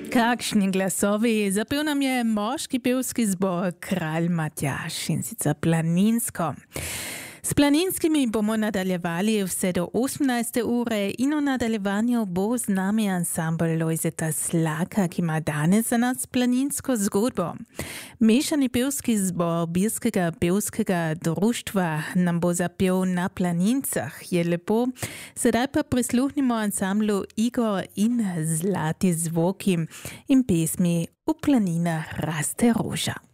Kakšni glasovi, zapel nam je moški pevski zbor Kralj Matjaž in sicer planinsko. S planinskimi bomo nadaljevali vse do 18. ure in v nadaljevanju bo z nami ansambl Lojzeta Slaka, ki ima danes za nas planinsko zgodbo. Mešani pevski zbor Birskega pevskega društva nam bo zapel Na planincah, je lepo. Sedaj pa prisluhnimo ansamblu Igor in Zlati zvoki in pesmi V planinah raste roža.